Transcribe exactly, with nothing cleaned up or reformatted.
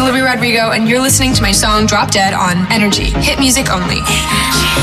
Olivia Rodrigo, and you're listening to my song Drop Dead on Energy. Hit music only. Energy.